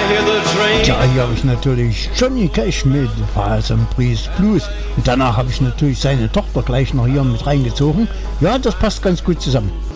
Tja, hier habe ich natürlich Johnny Cash mit Fires and Breeze Blues. Und danach habe ich natürlich seine Tochter gleich noch hier mit reingezogen. Ja, das passt ganz gut zusammen.